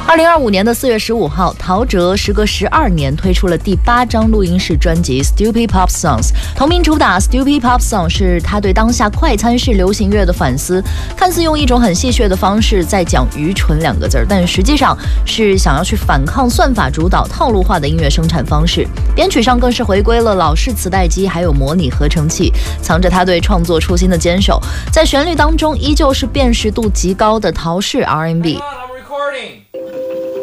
2025年的4月15号，陶喆时隔12年推出了第8张录音室专辑《Stupid Pop Songs》，同名主打《Stupid Pop Song》是他对当下快餐式流行乐的反思，看似用一种很戏谑的方式在讲愚蠢2个字，但实际上是想要去反抗算法主导套路化的音乐生产方式。编曲上更是回归了老式磁带机还有模拟合成器，藏着他对创作初心的坚守，在旋律当中依旧是辨识度极高的陶式 R&B。